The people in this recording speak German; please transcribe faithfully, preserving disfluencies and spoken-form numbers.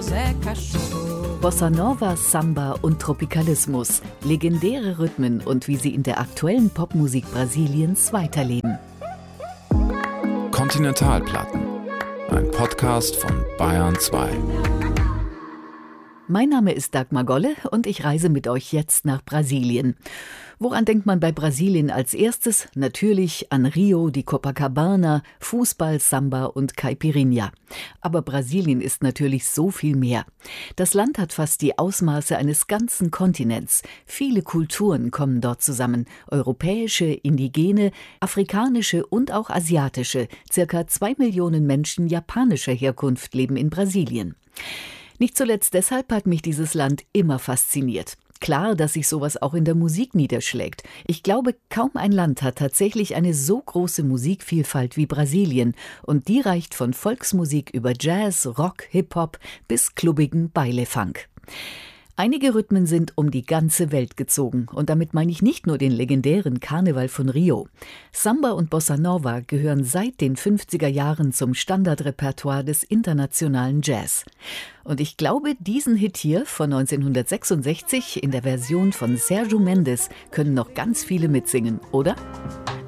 Zé Cachorro. Bossa Nova, Samba und Tropicalismus. Legendäre Rhythmen und wie sie in der aktuellen Popmusik Brasiliens weiterleben. Kontinentalplatten. Ein Podcast von Bayern zwei. Mein Name ist Dagmar Golle und ich reise mit euch jetzt nach Brasilien. Woran denkt man bei Brasilien als erstes? Natürlich an Rio, die Copacabana, Fußball, Samba und Caipirinha. Aber Brasilien ist natürlich so viel mehr. Das Land hat fast die Ausmaße eines ganzen Kontinents. Viele Kulturen kommen dort zusammen. Europäische, indigene, afrikanische und auch asiatische. Circa zwei Millionen Menschen japanischer Herkunft leben in Brasilien. Nicht zuletzt deshalb hat mich dieses Land immer fasziniert. Klar, dass sich sowas auch in der Musik niederschlägt. Ich glaube, kaum ein Land hat tatsächlich eine so große Musikvielfalt wie Brasilien. Und die reicht von Volksmusik über Jazz, Rock, Hip-Hop bis klubbigen Baile-Funk. Einige Rhythmen sind um die ganze Welt gezogen. Und damit meine ich nicht nur den legendären Karneval von Rio. Samba und Bossa Nova gehören seit den fünfziger Jahren zum Standardrepertoire des internationalen Jazz. Und ich glaube, diesen Hit hier von neunzehnhundertsechsundsechzig in der Version von Sérgio Mendes können noch ganz viele mitsingen, oder?